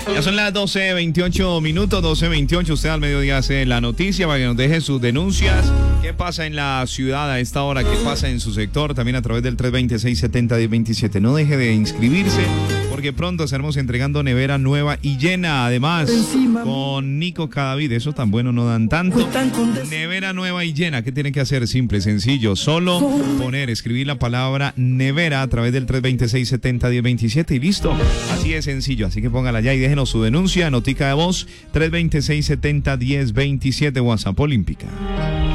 Ya son las 12:28 minutos, 12:28. Usted al mediodía hace la noticia para que nos deje sus denuncias. ¿Qué pasa en la ciudad a esta hora? ¿Qué pasa en su sector? También a través del 320-670-1027. No deje de inscribirse porque pronto estaremos entregando nevera nueva y llena. Además, con Nico Cadavid. Eso tan bueno no dan tanto. Nevera nueva y llena. ¿Qué tienen que hacer? Simple, sencillo. Solo escribir la palabra nevera a través del 320-670-1027 y listo. Así de sencillo. Así que póngala ya y déjenos su denuncia. Notica de voz 320-670-1027 WhatsApp Olímpica.